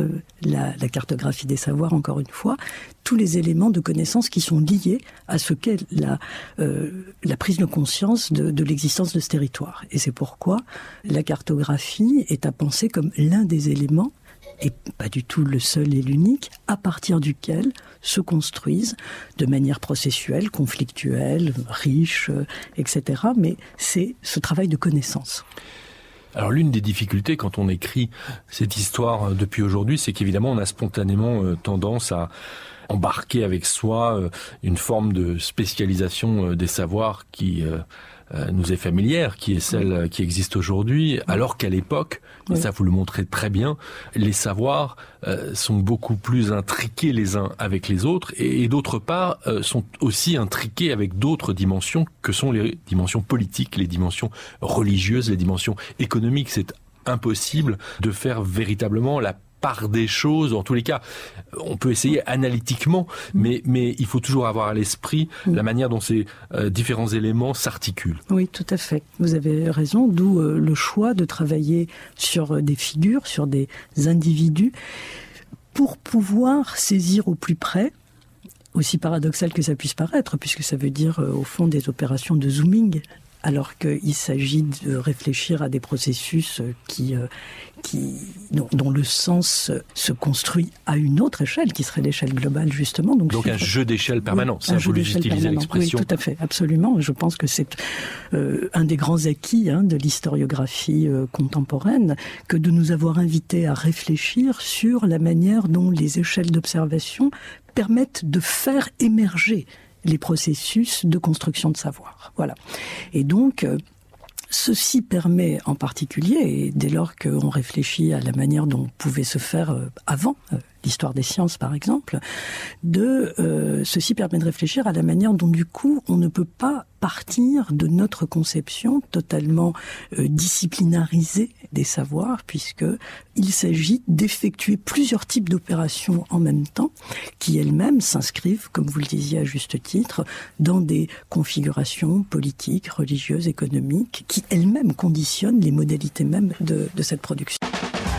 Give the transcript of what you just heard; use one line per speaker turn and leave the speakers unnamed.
la cartographie des savoirs, encore une fois, tous les éléments de connaissance qui sont liés à ce qu'est la prise de conscience de l'existence de ce territoire. Et c'est pourquoi la cartographie est à penser comme l'un des éléments, et pas du tout le seul et l'unique, à partir duquel se construisent de manière processuelle, conflictuelle, riche, etc. Mais c'est ce travail de connaissance.
Alors l'une des difficultés quand on écrit cette histoire depuis aujourd'hui, c'est qu'évidemment on a spontanément tendance à embarquer avec soi une forme de spécialisation des savoirs qui nous est familière, qui est celle qui existe aujourd'hui, alors qu'à l'époque, et ça vous le montrez très bien, les savoirs sont beaucoup plus intriqués les uns avec les autres et d'autre part sont aussi intriqués avec d'autres dimensions que sont les dimensions politiques, les dimensions religieuses, les dimensions économiques. C'est impossible de faire véritablement la part des choses. En tous les cas, on peut essayer analytiquement, mais il faut toujours avoir à l'esprit la manière dont ces différents éléments s'articulent.
Oui, tout à fait. Vous avez raison, d'où le choix de travailler sur des figures, sur des individus, pour pouvoir saisir au plus près, aussi paradoxal que ça puisse paraître, puisque ça veut dire au fond des opérations de zooming, alors qu'il s'agit de réfléchir à des processus dont le sens se construit à une autre échelle, qui serait l'échelle globale, justement. Donc
un jeu d'échelle permanent, ça, vous utilisez l'expression.
Oui, tout à fait, absolument. Je pense que c'est un des grands acquis de l'historiographie contemporaine, que de nous avoir invités à réfléchir sur la manière dont les échelles d'observation permettent de faire émerger les processus de construction de savoir. Voilà. Et donc, ceci permet en particulier, et dès lors qu'on réfléchit à la manière dont pouvait se faire avant l'histoire des sciences, par exemple, ceci permet de réfléchir à la manière dont, du coup, on ne peut pas partir de notre conception totalement disciplinarisée des savoirs, puisqu'il s'agit d'effectuer plusieurs types d'opérations en même temps, qui elles-mêmes s'inscrivent, comme vous le disiez à juste titre, dans des configurations politiques, religieuses, économiques, qui elles-mêmes conditionnent les modalités mêmes de cette production.